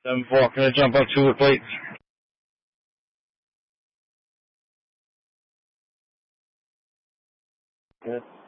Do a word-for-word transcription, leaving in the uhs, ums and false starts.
seven four, can I jump up to it, please? Good.